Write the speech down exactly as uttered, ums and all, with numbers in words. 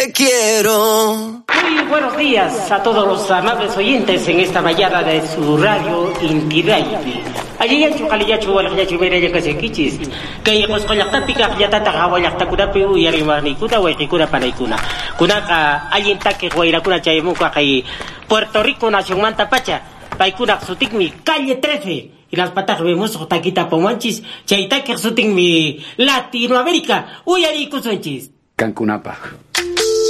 te quiero. Muy buenos días a todos los amables oyentes en esta mañana de su radio Inti Raymi. Allí ya chukaliyachu walakyachu meraya kasekichis. Kay qusqallaqtapiqa qillatata qhawallaqtakunapi uyarimarniykuna wayqikuna panaykuna. Kunaqa allintaki wayrakuna chaymunqa kay Puerto Rico nacionmanta pacha. Paykuna sutikmi calle trece. Y las patas vemos taquita pomanchis. Chaytaki sutikmi Latinoamérica. Uyarikusunchis. Cancunapa.